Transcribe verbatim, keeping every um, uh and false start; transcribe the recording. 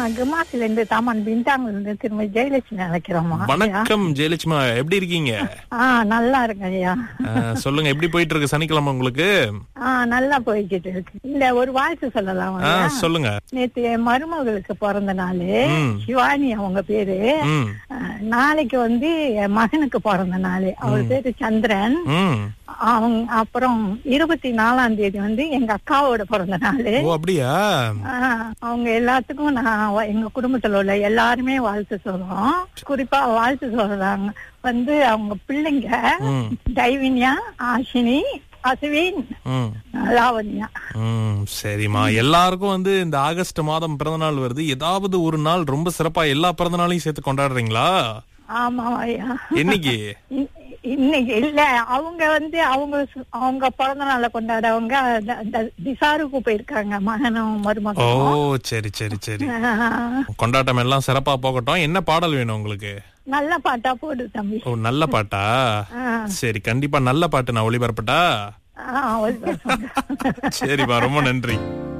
கமாசில இருந்து தாமான் பின்டாங்ல இருந்து திரும்ப ஜெயலட்சுமி அழைக்கிறோமா. வணக்கம் ஜெயலட்சுமா, எப்படி இருக்கீங்க? ஆஹ் நல்லா இருக்கு ஐயா. அஹ், சொல்லுங்க, எப்படி போயிட்டு இருக்கு சனிக்கிழமை உங்களுக்கு? ஆஹ் நல்லா போய்கிட்டு இருக்கு. இல்ல ஒரு வாழ்த்து சொல்லலாம். ஆஹ், சொல்லுங்க. நேத்து என் மருமகளுக்கு பிறந்த நாளு, ம். சிவானி அவங்க பேரு. ம். அஹ், நாளைக்கு வந்து என் மகனுக்கு பிறந்த நாளு, அவர் பேரு சந்திரன். ம். அவங்க அப்புறம் இருபத்தி நாலாம் தேதி வந்து எங்க அக்காவோட பிறந்த நாளு. ஓ, அப்படியா? ஆஹ், அவங்க எல்லாத்துக்கும் நான் வ- எங்க குடும்பத்துல உள்ள எல்லாருமே வாழ்த்து சொல்றோம். குறிப்பா வாழ்த்து சொல்றாங்க வந்து அவங்க பிள்ளைங்க ம். டைவின்யா, ஆஷினி, அஸ்வின், ம். லாவண்யா. ம், சரிம்மா. எல்லாருக்கும் வந்து இந்த ஆகஸ்ட் மாதம் பிறந்த நாள் வருது. ஏதாவது ஒரு நாள் ரொம்ப சிறப்பா எல்லா பிறந்த நாளையும் சேர்த்து கொண்டாடுறீங்களா? ஆமா ஐயா. என்னைக்கு? இ- இன்னைக்கு இல்ல, அவங்க வந்து அவங்க சு- அவங்க பிறந்த நாளை கொண்டாட அவங்க த- த- திசாருக்கு போயிருக்காங்க, மகனும் ஓ, மருமகனும். சரி சரி சரி. ஆஹ், கொண்டாட்டம் எல்லாம் சிறப்பா போகட்டும். என்ன பாடல் வேணும் உங்களுக்கு? நல்ல பாட்டா போடு தம்பி. ஓ, நல்ல பாட்டா? ஆஹ், சரி, கண்டிப்பா நல்ல பாட்டு நான் ஒளிபரப்பட்டா. ஆஹ், ஒரு நிமிஷம். சரிப்பா, ரொம்ப நன்றி.